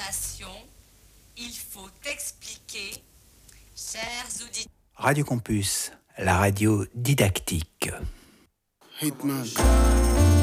démonstration, il faut expliquer, chers auditeurs. Radio Campus, la radio didactique. Hitman.